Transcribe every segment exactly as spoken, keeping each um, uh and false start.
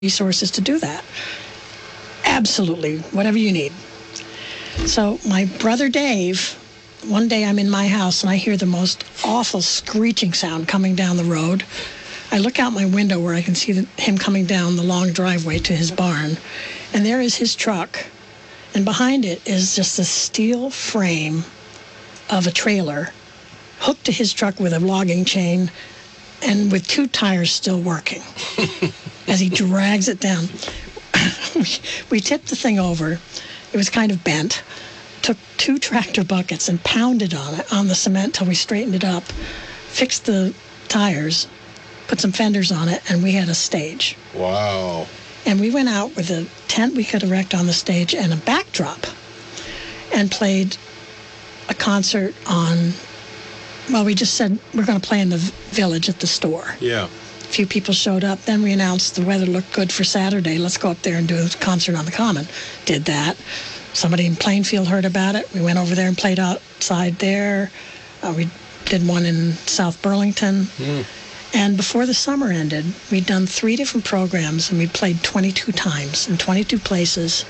resources to do that. Absolutely, whatever you need. So my brother Dave, one day I'm in my house and I hear the most awful screeching sound coming down the road. I look out my window where I can see the, him coming down the long driveway to his barn, and there is his truck, and behind it is just a steel frame of a trailer hooked to his truck with a logging chain and with two tires still working as he drags it down. we, we tipped the thing over. It was kind of bent. Took two tractor buckets and pounded on it, on the cement till we straightened it up, fixed the tires, put some fenders on it, and we had a stage. Wow. And we went out with a tent we could erect on the stage and a backdrop and played a concert on, well, we just said we're going to play in the village at the store. Yeah. A few people showed up. Then we announced the weather looked good for Saturday. Let's go up there and do a concert on the Common. Did that. Somebody in Plainfield heard about it. We went over there and played outside there. Uh, we did one in South Burlington. Mm. And before the summer ended, we'd done three different programs, and we played twenty-two times in twenty-two places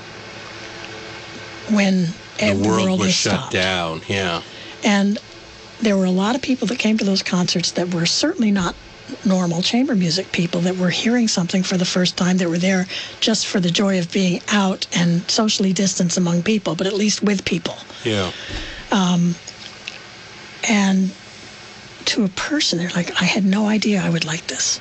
when the world, the world was, was shut stopped. down. Yeah. And there were a lot of people that came to those concerts that were certainly not normal chamber music people, that were hearing something for the first time, that were there just for the joy of being out and socially distanced among people, but at least with people. Yeah. Um, and to a person, they're like, I had no idea I would like this.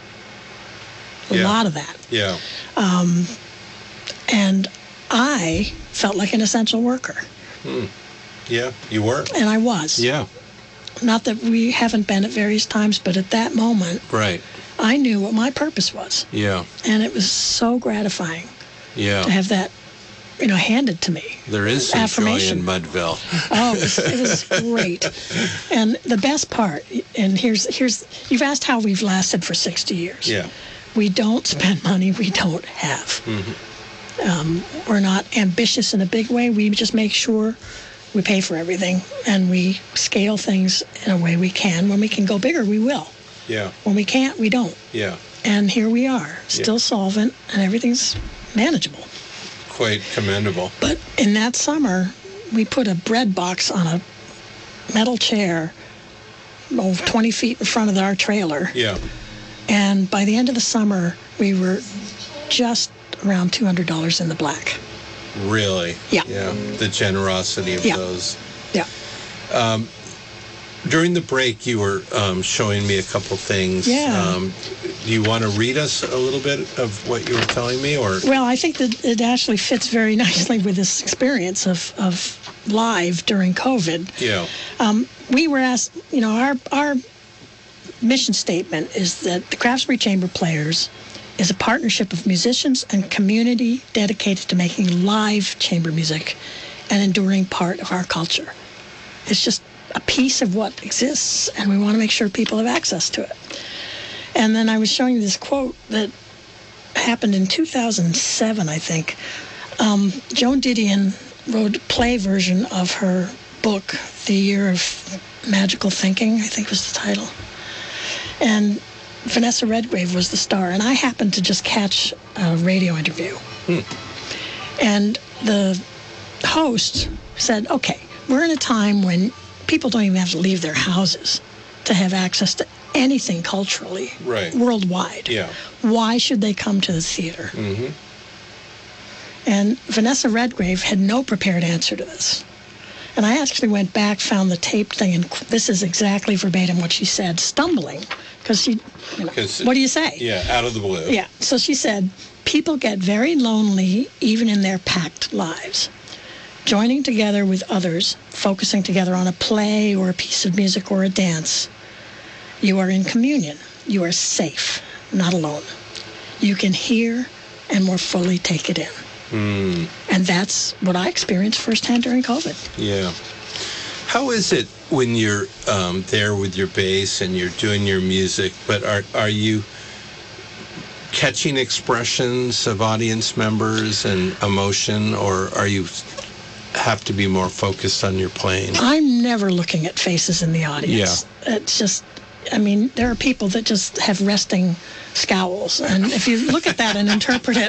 A yeah. lot of that. Yeah. Um, and I felt like an essential worker. Hmm. Yeah, you were. And I was. Yeah. Not that we haven't been at various times, but at that moment, right, I knew what my purpose was. Yeah. And it was so gratifying. Yeah. To have that, you know, handed to me. There is some affirmation. joy in Mudville. Oh, it was, it was great. And the best part, and here's here's you've asked how we've lasted for sixty years. Yeah. We don't spend money we don't have. Mm-hmm. Um, we're not ambitious in a big way. We just make sure we pay for everything, and we scale things in a way we can. When we can go bigger, we will. Yeah. When we can't, we don't. Yeah. And here we are, still yeah. solvent, and everything's manageable. Quite commendable. But in that summer, we put a bread box on a metal chair, oh, twenty feet in front of our trailer. Yeah. And by the end of the summer, we were just around two hundred dollars in the black. Really? Yeah. Yeah. The generosity of yeah. those. Yeah. Um, during the break, you were um, showing me a couple things. Yeah. Um, do you want to read us a little bit of what you were telling me, or? Well, I think that it actually fits very nicely with this experience of, of live during COVID. Yeah. Um, we were asked, you know, our our mission statement is that the Craftsbury Chamber Players is a partnership of musicians and community dedicated to making live chamber music an enduring part of our culture. It's just a piece of what exists, and we want to make sure people have access to it. And then I was showing you this quote that happened in two thousand seven, I think. Um, Joan Didion wrote a play version of her book, The Year of Magical Thinking, I think was the title. And Vanessa Redgrave was the star, and I happened to just catch a radio interview. Hmm. And the host said, okay, we're in a time when people don't even have to leave their houses to have access to anything culturally, right. worldwide. Yeah. Why should they come to the theater? Mm-hmm. And Vanessa Redgrave had no prepared answer to this. And I actually went back, found the taped thing, and this is exactly verbatim what she said, stumbling, because she, you know, what do you say? Yeah, out of the blue. Yeah, so she said, people get very lonely even in their packed lives. Joining together with others, focusing together on a play or a piece of music or a dance, you are in communion. You are safe, not alone. You can hear and more fully take it in. Mm. And that's what I experienced firsthand during COVID. Yeah. How is it when you're um, there with your bass and you're doing your music, but are are you catching expressions of audience members and emotion, or are you have to be more focused on your playing? I'm never looking at faces in the audience. Yeah. It's just, I mean, there are people that just have resting scowls. And if you look at that and interpret it